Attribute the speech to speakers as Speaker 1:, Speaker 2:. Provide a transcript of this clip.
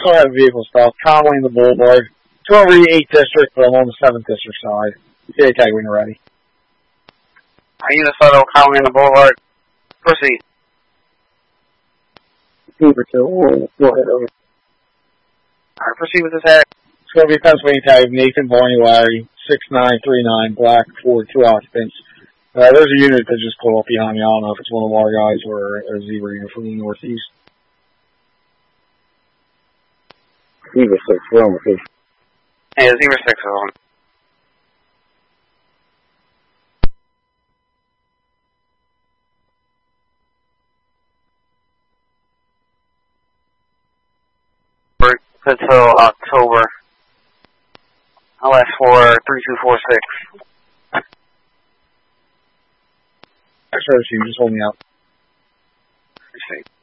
Speaker 1: still have vehicle stuff. Conway in the Boulevard. 208 District, but I'm on the 7th District side. CA tag when you're ready.
Speaker 2: Hyena Photo, Conway in the Boulevard. Proceed.
Speaker 3: Fever 2, we'll head over.
Speaker 2: Alright, proceed with this head.
Speaker 1: It's going to be Pennsylvania tag, Nathan Barney Larry, 6939, black, 42 occupants. There's a unit that just pulled up behind me. I don't know if it's one of our guys or a zebra unit from the northeast.
Speaker 3: Fever 6, we're on the fish.
Speaker 2: Yeah, Zebra 6 is on. Until October. I'll ask for 3246.
Speaker 1: Actually, just hold me out.
Speaker 2: Appreciate it.